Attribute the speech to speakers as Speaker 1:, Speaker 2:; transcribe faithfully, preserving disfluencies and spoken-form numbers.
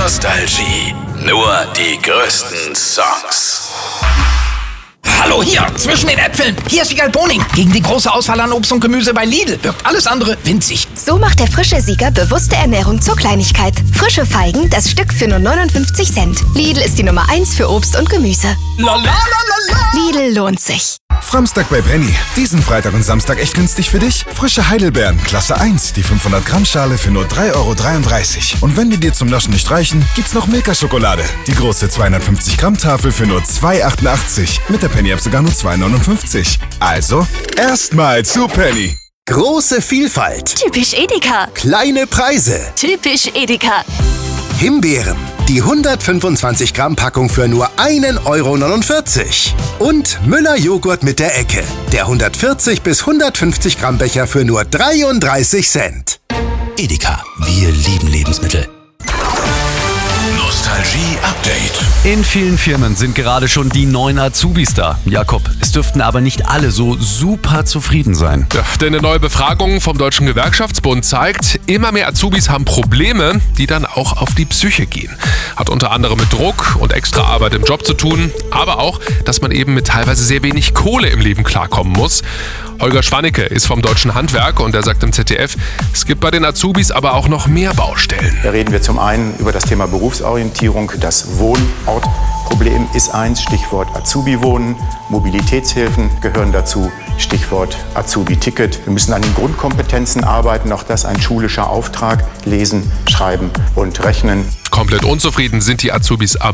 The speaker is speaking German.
Speaker 1: Nostalgie. Nur die größten Songs.
Speaker 2: Hallo, hier, zwischen den Äpfeln. Hier ist Wiegald Boning. Gegen die große Auswahl an Obst und Gemüse bei Lidl wirkt alles andere winzig.
Speaker 3: So macht der frische Sieger bewusste Ernährung zur Kleinigkeit. Frische Feigen, das Stück für nur neunundfünfzig Cent. Lidl ist die Nummer eins für Obst und Gemüse.
Speaker 2: La la la la la.
Speaker 3: Lidl lohnt sich.
Speaker 4: Framstag bei Penny. Diesen Freitag und Samstag echt günstig für dich? Frische Heidelbeeren, Klasse eins, die fünfhundert Gramm Schale für nur drei Euro dreiunddreißig. Und wenn die dir zum Naschen nicht reichen, gibt's noch Milka-Schokolade. Die große zweihundertfünfzig Gramm Tafel für nur zwei Euro achtundachtzig. Mit der Penny-App sogar nur zwei Euro neunundfünfzig. Also, erstmal zu Penny.
Speaker 5: Große Vielfalt.
Speaker 6: Typisch Edeka.
Speaker 5: Kleine Preise.
Speaker 6: Typisch Edeka.
Speaker 5: Himbeeren. Die hundertfünfundzwanzig Gramm Packung für nur ein Euro neunundvierzig. Und Müller Joghurt mit der Ecke. Der hundertvierzig bis hundertfünfzig Gramm Becher für nur dreiunddreißig Cent.
Speaker 1: Edeka, wir lieben Lebensmittel. Nostalgie Update.
Speaker 7: In vielen Firmen sind gerade schon die neuen Azubis da. Jakob, es dürften aber nicht alle so super zufrieden sein.
Speaker 8: Ja, denn eine neue Befragung vom Deutschen Gewerkschaftsbund zeigt, immer mehr Azubis haben Probleme, die dann auch auf die Psyche gehen. Hat unter anderem mit Druck und extra Arbeit im Job zu tun, aber auch, dass man eben mit teilweise sehr wenig Kohle im Leben klarkommen muss. Holger Schwannecke ist vom Deutschen Handwerk und er sagt im Z D F, es gibt bei den Azubis aber auch noch mehr Baustellen.
Speaker 9: Da reden wir zum einen über das Thema Berufsorientierung. Das Wohnortproblem ist eins, Stichwort Azubi-Wohnen. Mobilitätshilfen gehören dazu, Stichwort Azubi-Ticket. Wir müssen an den Grundkompetenzen arbeiten, auch das ein schulischer Auftrag, lesen, schreiben und rechnen.
Speaker 8: Komplett unzufrieden sind die Azubis aber